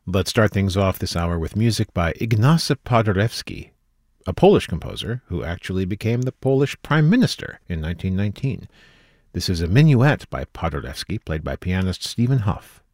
Let's start things off this hour with music by Ignacy Paderewski, a Polish composer who actually became the Polish Prime Minister in 1919. This is a minuet by Paderewski, played by pianist Stephen Hough.